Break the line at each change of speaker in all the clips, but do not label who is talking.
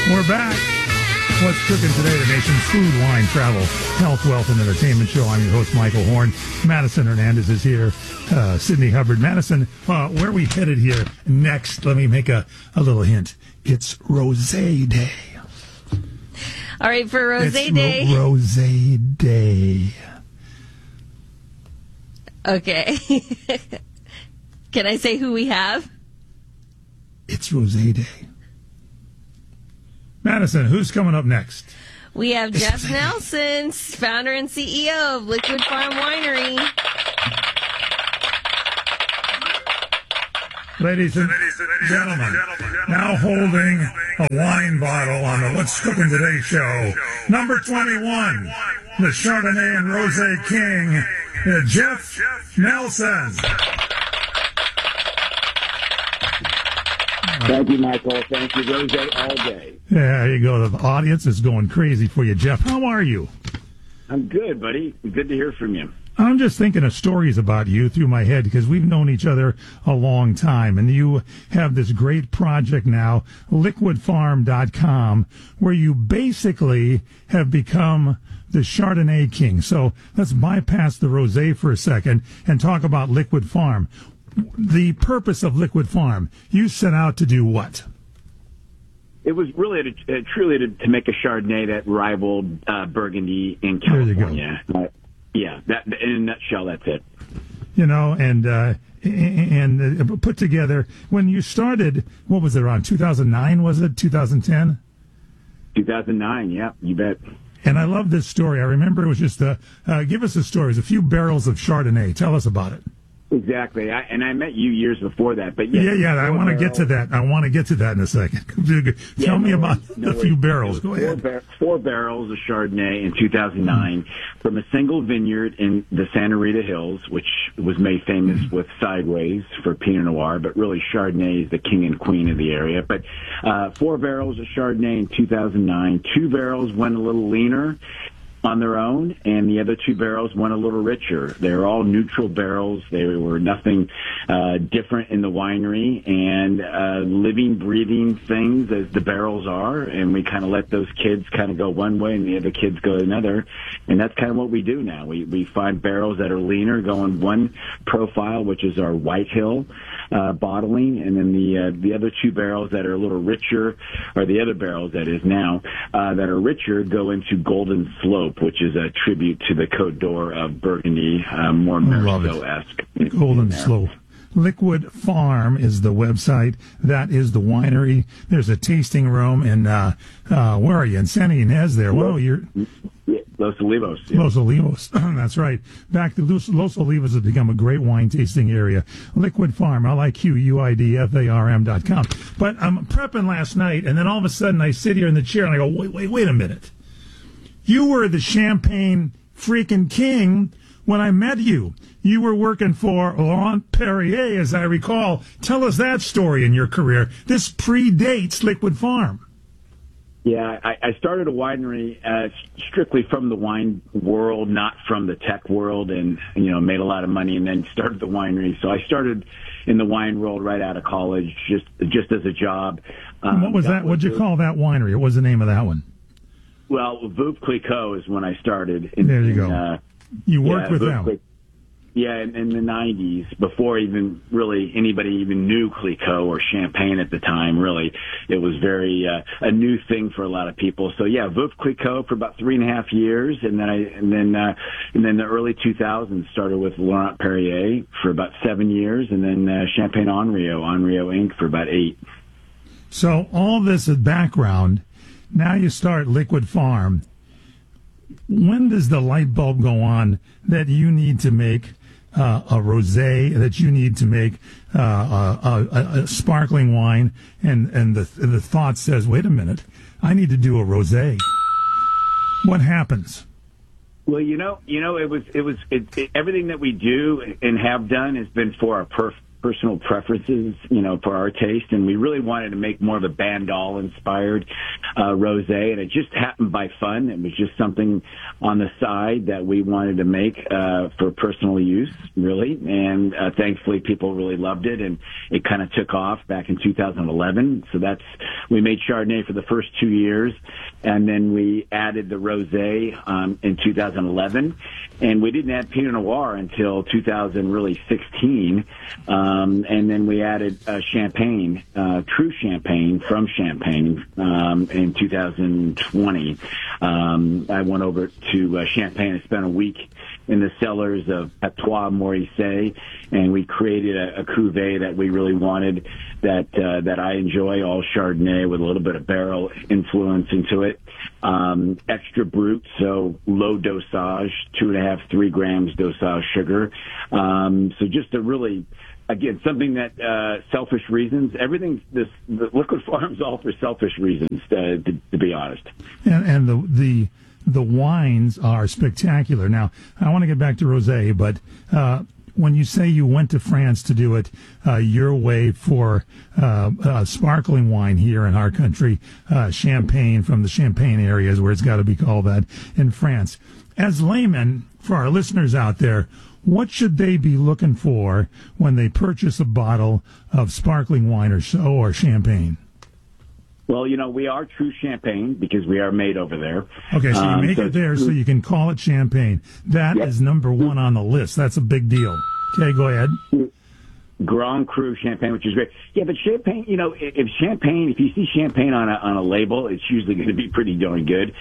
We're back. What's cooking today? The nation's food, wine, travel, health, wealth, and entertainment show. I'm your host, Michael Horn. Madison Hernandez is here. Sydney Hubbard. Madison, where are we headed here next? Let me make a little hint. It's Rosé Day.
All right, for Rosé Day.
Rosé Day.
Okay. Can I say who we have?
It's Rosé Day. Madison, who's coming up next?
We have Jeff Nelson, founder and CEO of Liquid Farm Winery.
Ladies and gentlemen, now holding a wine bottle on the What's Cooking Today show, number 21, the Chardonnay and Rosé King, Jeff Nelson.
Thank you, Michael. Thank you, Rosé all day.
Yeah, there you go. The audience is going crazy for you, Jeff. How are you?
I'm good, buddy. Good to hear from you.
I'm just thinking of stories about you through my head because we've known each other a long time. And you have this great project now, liquidfarm.com, where you basically have become the Chardonnay king. So let's bypass the rosé for a second and talk about Liquid Farm. The purpose of Liquid Farm, you set out to do what?
It was really truly to make a Chardonnay that rivaled Burgundy in California.
There you go.
Yeah, that, in a nutshell, that's it.
You know, and put together, when you started, what was it, around 2009, was it, 2010?
2009, yeah, you bet.
And I love this story. I remember it was just, give us a story. It was a few barrels of Chardonnay. Tell us about it.
Exactly. I met you years before that. But
yeah, I want to get to that. I want to get to that in a second. Tell me about a few barrels. Go ahead.
4 barrels of Chardonnay in 2009 from a single vineyard in the Santa Rita Hills, which was made famous with Sideways for Pinot Noir, but really Chardonnay is the king and queen of the area. But 4 barrels of Chardonnay in 2009. 2 barrels went a little leaner on their own, and the other 2 barrels went a little richer. They were all neutral barrels. They were nothing different in the winery, and living, breathing things as the barrels are, and we kind of let those kids kind of go one way and the other kids go another, and that's kind of what we do now. We find barrels that are leaner, go in one profile, which is our White Hill bottling, and then the other 2 barrels that are a little richer, or the other barrels that is now, that are richer, go into Golden Slope, which is a tribute to the Côte d'Or of Burgundy, more Meursault-esque.
Golden Slope. Liquid Farm is the website. That is the winery. There's a tasting room in, where are you? In Santa Ynez there. Whoa, you're...
Los Olivos. Yeah.
Los Olivos. That's right. Back to Los Olivos has become a great wine tasting area. Liquid Farm, LIQUIDFARM.com. But I'm prepping last night, and then all of a sudden I sit here in the chair and I go, wait a minute. You were the champagne freaking king when I met you. You were working for Laurent Perrier, as I recall. Tell us that story in your career. This predates Liquid Farm.
Yeah, I started a winery strictly from the wine world, not from the tech world, and made a lot of money, and then started the winery. So I started in the wine world right out of college, just as a job.
What was that? What'd you call that winery? What was the name of that one?
Well, Veuve Clicquot is when I started.
There you go. You worked with them.
Yeah, in the 90s, before even really anybody even knew Clicquot or champagne at the time, really. It was very a new thing for a lot of people. So, yeah, Veuve Clicquot for about 3.5 years, and then the early 2000s started with Laurent Perrier for about 7 years, and then Champagne Henriot Inc. for about 8.
So all this is background. Now you start Liquid Farm. When does the light bulb go on that you need to make a rosé, that you need to make a sparkling wine, and the thought says, wait a minute, I need to do a rosé? What happens?
Well, it was everything that we do and have done has been for our personal preferences, for our taste, and we really wanted to make more of a Bandol-inspired rosé, and it just happened by fun. It was just something on the side that we wanted to make for personal use, really, and thankfully people really loved it, and it kind of took off back in 2011. So we made Chardonnay for the first 2 years, and then we added the rosé in 2011, and we didn't add Pinot Noir until 2016, and then we added Champagne, true Champagne from Champagne, in 2020. I went over to Champagne and spent a week in the cellars of Patois Morrissey, and we created a cuvee that we really wanted, that I enjoy, all Chardonnay with a little bit of barrel influence into it. Extra brut, so low dosage, 2.5, 3 grams dosage sugar. So just a really, again, something that selfish reasons. Everything, the Liquid Farm's all for selfish reasons, to be honest.
And the wines are spectacular. Now, I want to get back to rosé, but when you say you went to France to do it your way for sparkling wine here in our country, Champagne from the Champagne areas where it's got to be called that in France. As laymen, for our listeners out there, what should they be looking for when they purchase a bottle of sparkling wine or champagne?
Well, we are true Champagne because we are made over there.
Okay, so you make it there so you can call it Champagne. That is number one on the list. That's a big deal. Okay, go ahead.
Grand Cru Champagne, which is great. Yeah, but Champagne, if you see Champagne on a label, it's usually going to be pretty darn good.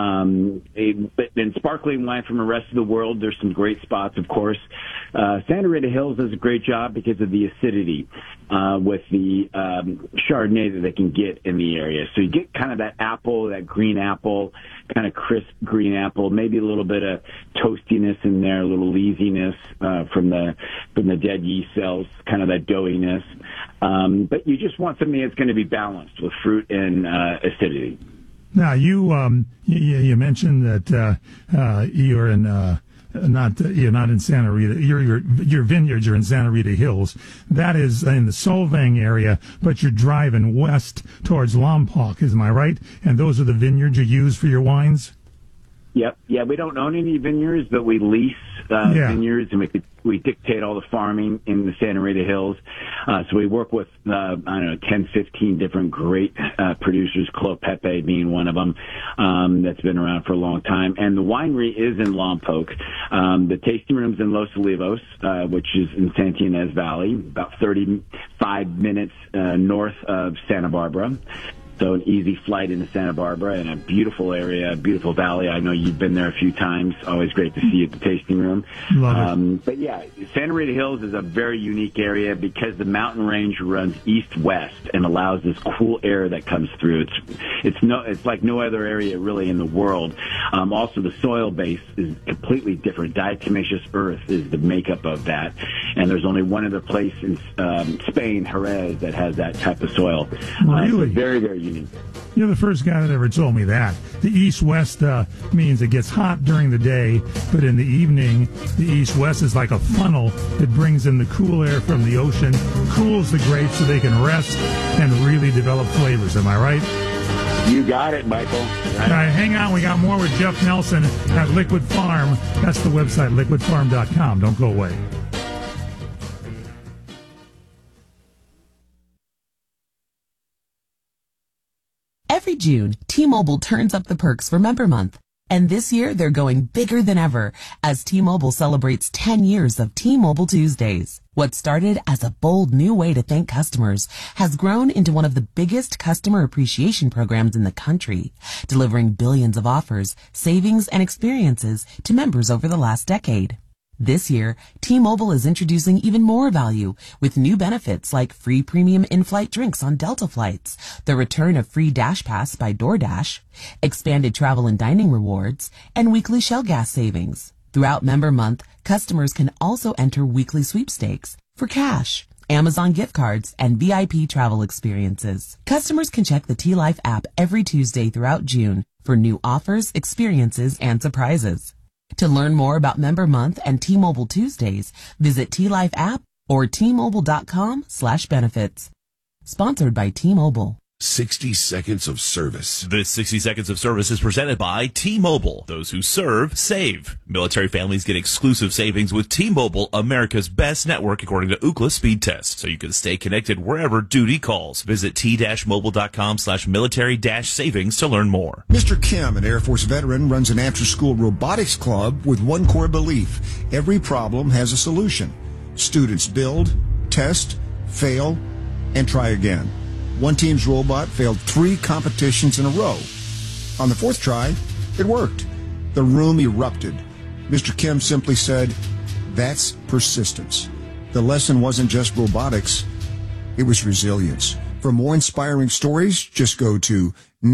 But then sparkling wine from the rest of the world, there's some great spots, of course. Santa Rita Hills does a great job because of the acidity with the Chardonnay that they can get in the area. So you get kind of that apple, that green apple, kind of crisp green apple, maybe a little bit of toastiness in there, a little leasiness from the dead yeast cells, kind of that doughiness. But you just want something that's going to be balanced with fruit and acidity.
Now, you mentioned that you're not in Santa Rita. Your vineyards are in Santa Rita Hills. That is in the Solvang area, but you're driving west towards Lompoc, am I right? And those are the vineyards you use for your wines?
Yep. Yeah, we don't own any vineyards, but we lease vineyards, and we dictate all the farming in the Santa Rita Hills. So we work with, 10, 15 different great producers, Clos Pepe being one of them, that's been around for a long time. And the winery is in Lompoc. The tasting room's in Los Olivos, which is in Santa Ynez Valley, about 35 minutes north of Santa Barbara. So an easy flight into Santa Barbara, and a beautiful area, beautiful valley. I know you've been there a few times. Always great to see you at the tasting room.
Love it.
But yeah, Santa Rita Hills is a very unique area because the mountain range runs east-west and allows this cool air that comes through. It's like no other area really in the world. Also, the soil base is completely different. Diatomaceous earth is the makeup of that, and there's only one other place in Spain, Jerez, that has that type of soil.
Really?
So very, very unique.
You're the first guy that ever told me that. The east-west means it gets hot during the day, but in the evening, the east-west is like a funnel that brings in the cool air from the ocean, cools the grapes so they can rest and really develop flavors. Am I right?
You got it, Michael.
All right, hang on. We got more with Jeff Nelson at Liquid Farm. That's the website, liquidfarm.com. Don't go away.
Every June, T-Mobile turns up the perks for Member Month. And this year, they're going bigger than ever as T-Mobile celebrates 10 years of T-Mobile Tuesdays. What started as a bold new way to thank customers has grown into one of the biggest customer appreciation programs in the country, delivering billions of offers, savings, and experiences to members over the last decade. This year, T-Mobile is introducing even more value with new benefits like free premium in-flight drinks on Delta flights, the return of free Dash Pass by DoorDash, expanded travel and dining rewards, and weekly Shell gas savings. Throughout Member Month, customers can also enter weekly sweepstakes for cash, Amazon gift cards, and VIP travel experiences. Customers can check the T-Life app every Tuesday throughout June for new offers, experiences, and surprises. To learn more about Member Month and T-Mobile Tuesdays, visit tlifeapp.com. or T-Mobile.com/benefits. Sponsored by T-Mobile.
60 seconds of service.
This 60 seconds of service is presented by T-Mobile. Those who serve, save. Military families get exclusive savings with T-Mobile, America's best network according to Ookla speed test. So you can stay connected wherever duty calls. Visit t-mobile.com/military-savings to learn more.
Mr. Kim, an Air Force veteran, runs an after-school robotics club with one core belief. Every problem has a solution. Students build, test, fail, and try again. One team's robot failed 3 competitions in a row. On the 4th try, it worked. The room erupted. Mr. Kim simply said, "That's persistence." The lesson wasn't just robotics, it was resilience. For more inspiring stories, just go to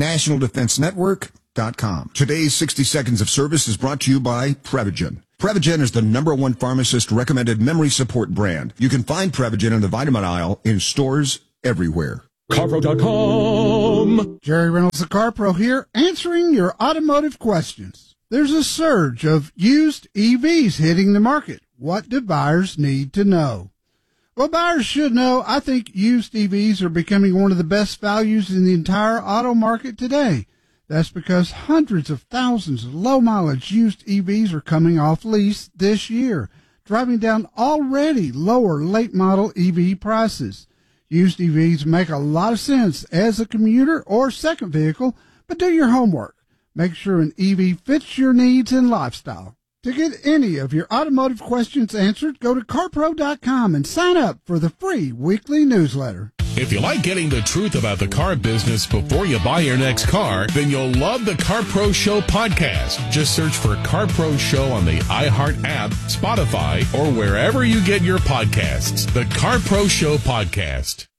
nationaldefensenetwork.com. Today's 60 seconds of service is brought to you by Prevagen. Prevagen is the #1 pharmacist-recommended memory support brand. You can find Prevagen in the vitamin aisle in stores everywhere.
CarPro.com. Jerry Reynolds, the CarPro here, answering your automotive questions. There's a surge of used EVs hitting the market. What do buyers need to know? Well, buyers should know. I think used EVs are becoming one of the best values in the entire auto market today. That's because hundreds of thousands of low-mileage used EVs are coming off lease this year, driving down already lower late-model EV prices. Used EVs make a lot of sense as a commuter or second vehicle, but do your homework. Make sure an EV fits your needs and lifestyle. To get any of your automotive questions answered, go to CarPro.com and sign up for the free weekly newsletter.
If you like getting the truth about the car business before you buy your next car, then you'll love the CarPro Show podcast. Just search for CarPro Show on the iHeart app, Spotify, or wherever you get your podcasts. The CarPro Show podcast.